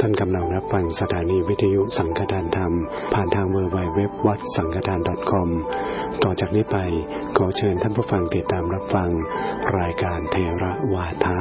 ท่านกำลังรับฟังสถานีวิทยุสังฆทานธรรมผ่านทาง www.wadsangkatan.com ต่อจากนี้ไปขอเชิญท่านผู้ฟังติดตามรับฟังรายการเทระวาทะ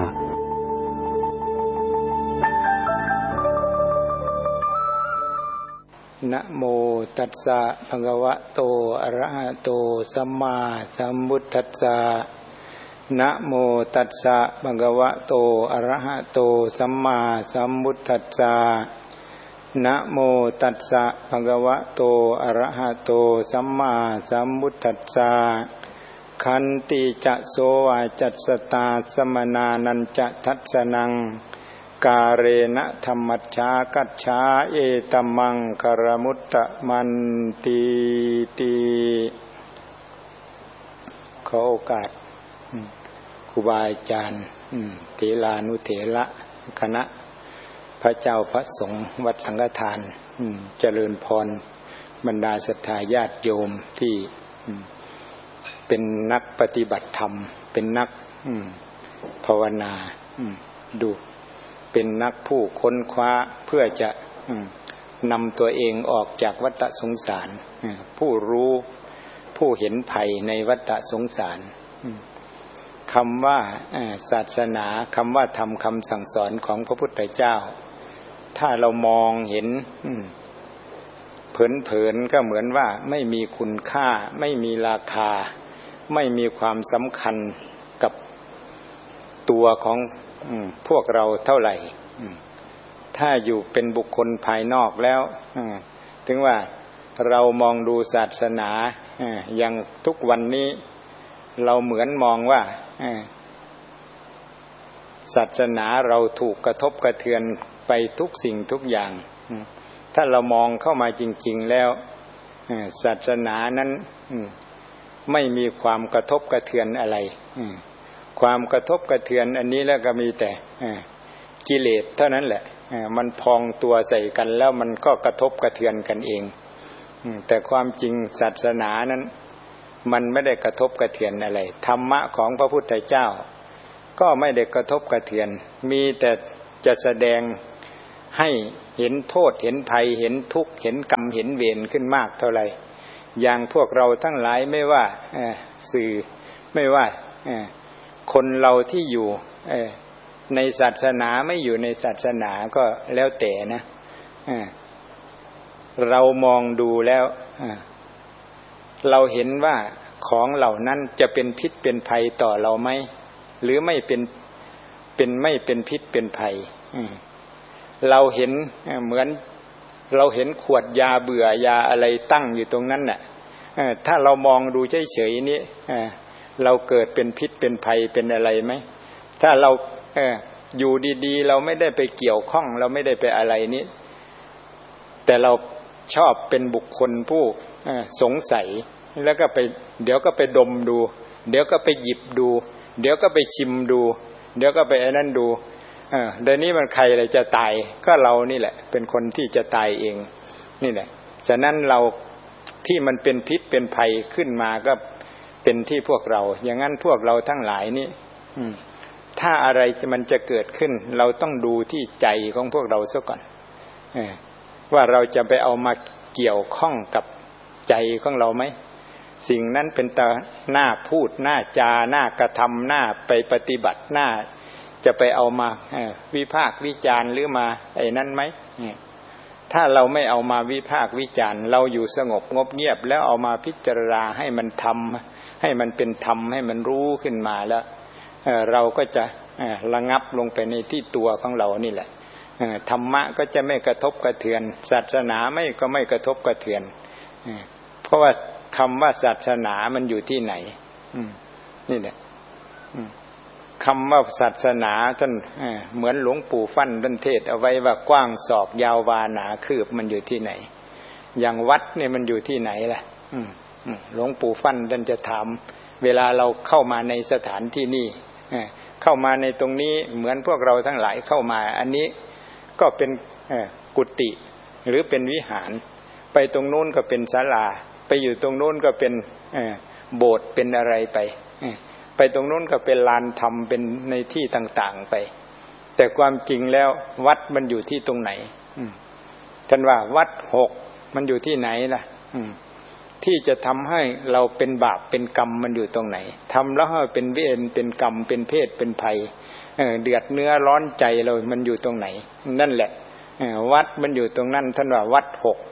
นะโมตัสสะภะคะวะโตอะระหะโตสัมมาสัมพุทธัสสะนะโมตัสสะภะคะวะโตอะระหะโตสัมมาสัมพุทธัสสะนะโมตัสสะภะคะวะโตอะระหะโตสัมมาสัมพุทธัสสะขันติจะโสวาจัสสตาสมนานันจะทัสสนังกาเรนะธัมมัชฌากัจฉาเอตัมมังคารมุตตะมันติติขอโอกาสครูบาอาจารย์เถรานุเถระคณะพระเจ้าพระสงฆ์วัดสังฆทานเจริญพรบรรดาศรัทธาญาติโยมที่เป็นนักปฏิบัติธรรมเป็นนักภาวนาดูเป็นนักผู้ค้นคว้าเพื่อจะนำตัวเองออกจากวัฏสงสารผู้รู้ผู้เห็นภัยในวัฏสงสารคำว่าศาสนาคำว่าธรรมคำสั่งสอนของพระพุทธเจ้าถ้าเรามองเห็นเผินๆก็เหมือนว่าไม่มีคุณค่าไม่มีราคาไม่มีความสำคัญกับตัวของพวกเราเท่าไหร่ถ้าอยู่เป็นบุคคลภายนอกแล้วถึงว่าเรามองดูศาสนาอย่างทุกวันนี้เราเหมือนมองว่าศาสนาเราถูกกระทบกระเทือนไปทุกสิ่งทุกอย่างถ้าเรามองเข้ามาจริงๆแล้วศาสนานั้นไม่มีความกระทบกระเทือนอะไรความกระทบกระเทือนอันนี้แล้วก็มีแต่กิเลสเท่านั้นแหละมันพองตัวใส่กันแล้วมันก็กระทบกระเทือนกันเองแต่ความจริงศาสนานั้นมันไม่ได้กระทบกระเทือนอะไรธรรมะของพระพุทธเจ้าก็ไม่ได้กระทบกระเทือนมีแต่จะแสดงให้เห็นโทษเห็นภัยเห็นทุกข์เห็นกรรมเห็นเวรขึ้นมากเท่าไหร่อย่างพวกเราทั้งหลายไม่ว่าสื่อไม่ว่าคนเราที่อยู่ในศาสนาไม่อยู่ในศาสนาก็แล้วแต่นะเรามองดูแล้วเราเห็นว่าของเหล่านั้นจะเป็นพิษเป็นภัยต่อเราไหมหรือไม่เป็นไม่เป็นพิษเป็นภัยเราเห็นเหมือนเราเห็นขวดยาเบื่อยาอะไรตั้งอยู่ตรงนั้นน่ะถ้าเรามองดูเฉยๆนี้เราเกิดเป็นพิษเป็นภัยเป็นอะไรไหมถ้าเราอยู่ดีๆเราไม่ได้ไปเกี่ยวข้องเราไม่ได้ไปอะไรนี้แต่เราชอบเป็นบุคคลผู้สงสัยแล้วก็ไปเดี๋ยวก็ไปดมดูเดี๋ยวก็ไปหยิบดูเดี๋ยวก็ไปชิมดูเดี๋ยวก็ไปไอ้นั่นดูเดี๋ยวนี้มันใครอะไรจะตายก็เรานี่แหละเป็นคนที่จะตายเองนี่แหละฉะนั้นเราที่มันเป็นพิษเป็นภัยขึ้นมาก็เป็นที่พวกเราอย่างนั้นพวกเราทั้งหลายนี่ถ้าอะไรมันจะเกิดขึ้นเราต้องดูที่ใจของพวกเราซะก่อนว่าเราจะไปเอามาเกี่ยวข้องกับใจของเราไหมสิ่งนั้นเป็นแต่หน้าพูดหน้าจาหน้ากระทำหน้าไปปฏิบัติหน้าจะไปเอามาวิพากษ์วิจารณ์หรือมาไอ้นั้นไหมถ้าเราไม่เอามาวิพากษ์วิจารณ์เราอยู่สงบงบเงียบแล้วเอามาพิจารณาให้มันทำให้มันเป็นธรรมให้มันรู้ขึ้นมาแล้วเราก็จะระงับลงไปในที่ตัวของเรานี่แหละธรรมะก็จะไม่กระทบกระเทือนศาสนาก็ไม่กระทบกระเทือนเพราะว่าคำว่าศาสนามันอยู่ที่ไหนนี่แหละคำว่าศาสนาท่านเหมือนหลวงปู่ฟั่นท่านเทศเอาไว้ว่ากว้างศอกยาววาหนาคืบมันอยู่ที่ไหนอย่างวัดเนี่ยมันอยู่ที่ไหนล่ะหลวงปู่ฟั่นท่านจะถามเวลาเราเข้ามาในสถานที่นี่เข้ามาในตรงนี้เหมือนพวกเราทั้งหลายเข้ามาอันนี้ก็เป็นกุฏิหรือเป็นวิหารไปตรงนู้นก็เป็นศาลาไปอยู่ตรงนู้นก็เป็นโบสถ์เป็นอะไรไปตรงนู้นก็เป็นลานธรรมเป็นในที่ต่างๆไปแต่ความจริงแล้ววัดมันอยู่ที่ตรงไหนท่านว่าวัด6มันอยู่ที่ไหนล่ะที่จะทำให้เราเป็นบาปเป็นกรรมมันอยู่ตรงไหนทำแล้วให้เป็นเวรเป็นกรรมเป็นเพศเป็นภัยเดือดเนื้อร้อนใจเรามันอยู่ตรงไหนนั่นแหละวัดมันอยู่ตรงนั้นท่านว่าวัด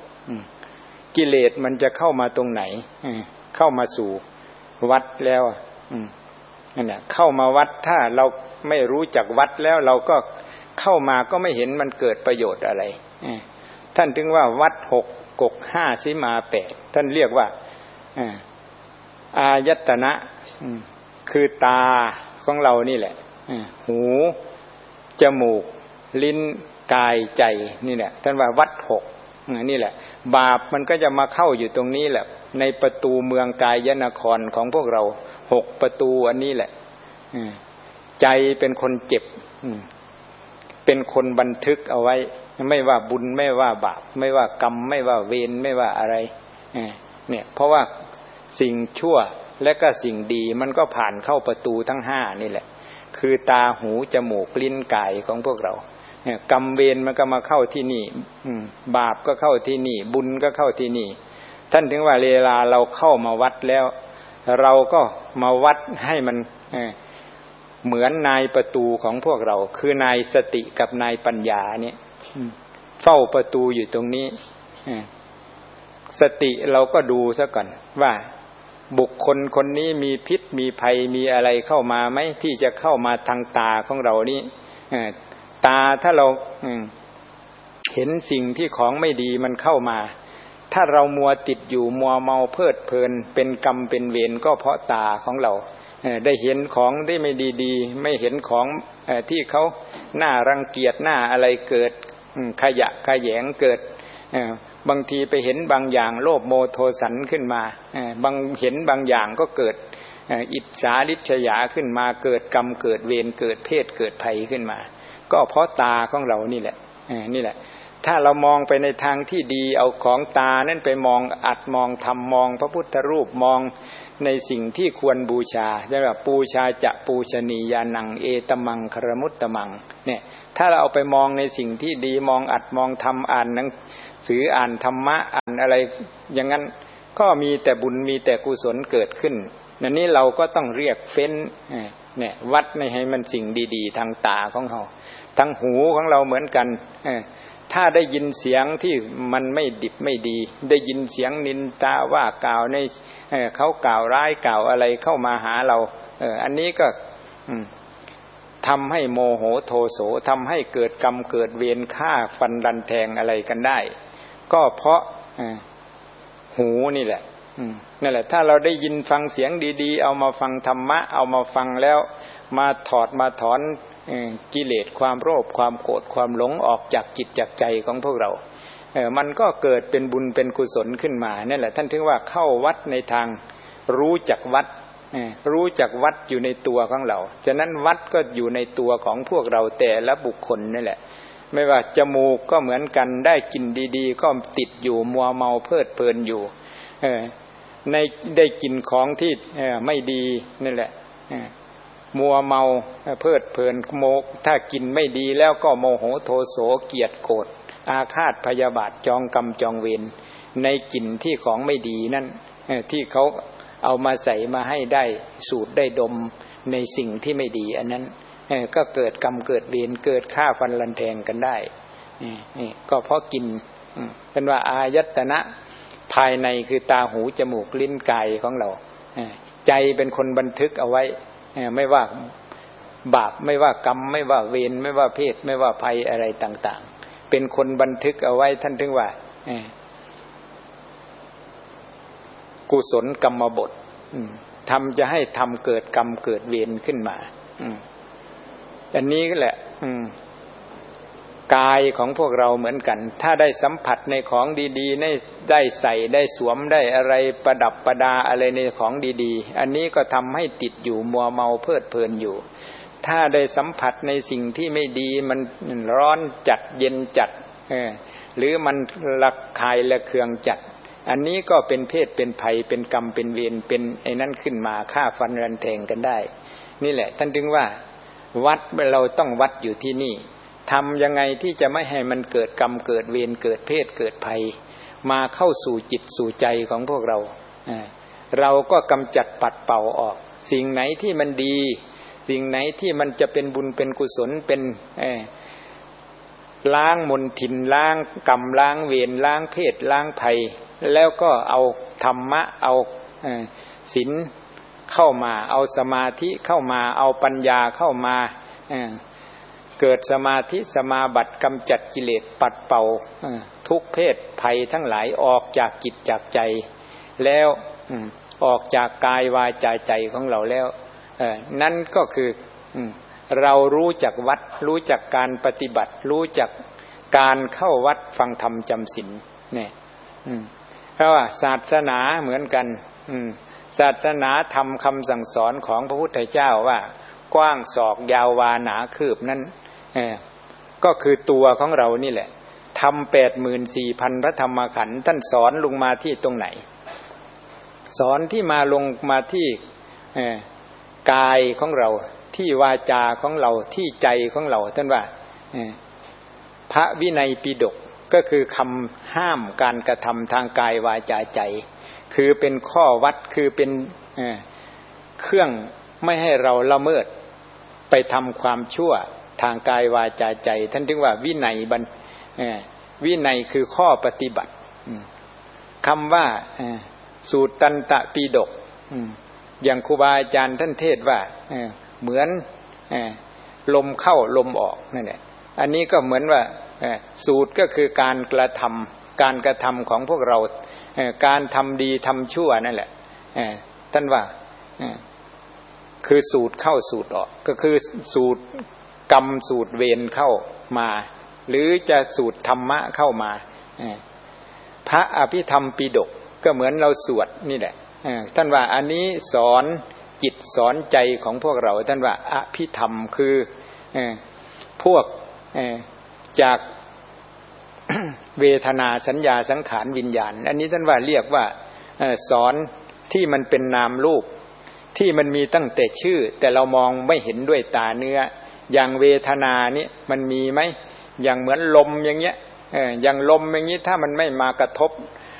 6กิเลสมันจะเข้ามาตรงไหนเข้ามาสู่วัดแล้วนั่นแหละเข้ามาวัดถ้าเราไม่รู้จักวัดแล้วเราก็เข้ามาก็ไม่เห็นมันเกิดประโยชน์อะไรท่านถึงว่าวัด6กก5สีมา8ท่านเรียกว่าอายตนะคือตาของเรานี่แหละหูจมูกลิ้นกายใจนี่แหละท่านว่าวัด6นี่แหละบาปมันก็จะมาเข้าอยู่ตรงนี้แหละในประตูเมืองกายนครของพวกเรา6ประตูอันนี้แหละใจเป็นคนเจ็บเป็นคนบันทึกเอาไว้ไม่ว่าบุญไม่ว่าบาปไม่ว่ากรรมไม่ว่าเวรไม่ว่าอะไรเนี่ยเพราะว่าสิ่งชั่วและก็สิ่งดีมันก็ผ่านเข้าประตูทั้ง5นี่แหละคือตาหูจมูกลิ้นกายของพวกเรากรรมเวรมันก็มาเข้าที่นี่บาปก็เข้าที่นี่บุญก็เข้าที่นี่ท่านถึงว่าเวลาเราเข้ามาวัดแล้วเราก็มาวัดให้มันเหมือนนายประตูของพวกเราคือนายสติกับนายปัญญาเนี่ยเฝ้าประตูอยู่ตรงนี้สติเราก็ดูซะก่อนว่าบุคคลคนนี้มีพิษมีภัยมีอะไรเข้ามาไหมที่จะเข้ามาทางตาของเรานี่ตาถ้าเราเห็นสิ่งที่ของไม่ดีมันเข้ามาถ้าเรามัวติดอยู่มัวเมาเพลิดเพลินเป็นกรรมเป็นเวรก็เพราะตาของเราได้เห็นของที่ไม่ดีๆไม่เห็นของที่เขาน่ารังเกียจน่าอะไรเกิดขยะขยงเกิดบางทีไปเห็นบางอย่างโลภโมโทสันขึ้นมาบางเห็นบางอย่างก็เกิดอิจฉาริษยาขึ้นมาเกิดกรรมเกิดเวรเกิดเพศเกิดภัยขึ้นมาก็เพราะตาของเรานี่แหละนี่แหละถ้าเรามองไปในทางที่ดีเอาของตานั่นไปมองอัดมองธรรมมองพระพุทธรูปมองในสิ่งที่ควรบูชาเรียกว่าปูชาจะปูชนียานังเอตมังครมุตตมังเนี่ยถ้าเราเอาไปมองในสิ่งที่ดีมองอัดมองธรรมอ่านหนังสืออ่านธรรมะอ่านอะไรอย่างนั้นก็มีแต่บุญมีแต่กุศลเกิดขึ้นนั่นนี้เราก็ต้องเรียกเฟ้นเนี่ยวัดในให้มันสิ่งดีๆทางตาของเราทางหูของเราเหมือนกันถ้าได้ยินเสียงที่มันไม่ดิบไม่ดีได้ยินเสียงนินทาว่ากล่าวในเขากล่าวร้ายกล่าวอะไรเข้ามาหาเราอันนี้ก็ทำให้โมโหโทโสทำให้เกิดกรรมเกิดเวรฆ่าฟันรันแทงอะไรกันได้ก็เพราะหูนี่แหละนั่นแหละถ้าเราได้ยินฟังเสียงดีๆเอามาฟังธรรมะเอามาฟังแล้วมาถอดมาถอนกิเลสความโลภความโกรธความหลงออกจากจิตจากใจของพวกเรามันก็เกิดเป็นบุญเป็นกุศลขึ้นมานั่นแหละท่านถึงว่าเข้าวัดในทางรู้จักวัดรู้จักวัดอยู่ในตัวของเราฉะนั้นวัดก็อยู่ในตัวของพวกเราแต่ละบุคคลนั่นแหละไม่ว่าจมูกก็เหมือนกันได้กลิ่นดีๆก็ติดอยู่มัวเมาเพลิดเพลินอยู่ในได้กลิ่นของที่ไม่ดีนั่นแหละมัวเมาเพลิดเพลินโมกถ้ากินไม่ดีแล้วก็โมโหโทโสเกลียดโกรธอาฆาตพยาบาทจองกรรมจองเวรในกลิ่นที่ของไม่ดีนั่นที่เขาเอามาใส่มาให้ได้สูดได้ดมในสิ่งที่ไม่ดีอันนั้นก็เกิดกรรมเกิดเวรเกิดฆ่าฟันรันแทงกันได้นี่ก็เพราะกินเป็นว่าอายตนะภายในคือตาหูจมูกลิ้นกายของเราใจเป็นคนบันทึกเอาไว้ไม่ว่าบาปไม่ว่ากรรมไม่ว่าเวรไม่ว่าเพศไม่ว่าภัยอะไรต่างๆเป็นคนบันทึกเอาไว้ท่านถึงว่ากุศลกรรมบททำจะให้ทำเกิดกรรมเกิดเวรขึ้นมาอันนี้ก็แหละกายของพวกเราเหมือนกันถ้าได้สัมผัสในของดีๆได้ใส่ได้สวมได้อะไรประดับประดาอะไรในของดีๆอันนี้ก็ทำให้ติดอยู่มัวเมาเพลิดเพลินอยู่ถ้าได้สัมผัสในสิ่งที่ไม่ดีมันร้อนจัดเย็นจัดหรือมันระคายระเคืองจัดอันนี้ก็เป็นเพศเป็นภัยเป็นกรรมเป็นเวรเป็นไอ้นั่นขึ้นมาฆ่าฟันรันแทงกันได้นี่แหละท่านถึงว่าวัดเราต้องวัดอยู่ที่นี่ทำยังไงที่จะไม่ให้มันเกิดกรรมเกิดเวรเกิดเพศเกิดภัยมาเข้าสู่จิตสู่ใจของพวกเราเราก็กำจัดปัดเป่าออกสิ่งไหนที่มันดีสิ่งไหนที่มันจะเป็นบุญเป็นกุศลเป็นล้างมลทินล้างกรรมล้างเวรล้างเพศล้างภัยแล้วก็เอาธรรมะเอาศีลเข้ามาเอาสมาธิเข้ามาเอาปัญญาเข้ามาเกิดสมาธิสมาบัติกำจัดกิเลสปัดเป่าทุกเพศภัยทั้งหลายออกจากจิตจากใจแล้วออกจากกายวาจาใจของเราแล้วนั่นก็คือเรารู้จักวัดรู้จักการปฏิบัติรู้จักการเข้าวัดฟังธรรมจำศีลเนี่ยเพราะว่าศาสนาเหมือนกันศาสนาธรรมคำสั่งสอนของพระพุทธเจ้าว่ากว้างศอกยาววาหนาคืบนั้นก็คือตัวของเรานี่แหละทำ 84,000 พระธรรมขันธ์ท่านสอนลงมาที่ตรงไหนสอนที่มาลงมาที่กายของเราที่วาจาของเราที่ใจของเราท่านว่าพระวินัยปิฎกก็คือคำห้ามการกระทำทางกายวาจาใจคือเป็นข้อวัดคือเป็นเครื่องไม่ให้เราละเมิดไปทำความชั่วทางกายวาจาใจท่านถึงว่าวินัยวินัยคือข้อปฏิบัติคำว่าสูตรตันตปิฎกอย่างครูบาอาจารย์ท่านเทศว่าเหมือนลมเข้าลมออกนั่นแหละอันนี้ก็เหมือนว่าสูตรก็คือการกระทำของพวกเราการทำดีทำชั่วนั่นแหละท่านว่าคือสูตรเข้าสูตรออกก็คือสูตรกรรมสูตรเวรเข้ามาหรือจะสูตรธรรมะเข้ามาพระอภิธรรมปิฎกก็เหมือนเราสวดนี่แหละท่านว่าอันนี้สอนจิตสอนใจของพวกเราท่านว่าอภิธรรมคือพวกจากเวทนาสัญญาสังขารวิญญาณอันนี้ท่านว่าเรียกว่าสอนที่มันเป็นนามรูปที่มันมีตั้งแต่ชื่อแต่เรามองไม่เห็นด้วยตาเนื้ออย่างเวทนานี้มันมีไหมอย่างเหมือนลมอย่างเงี้ยอย่างลมอย่างนี้ถ้ามันไม่มากระทบ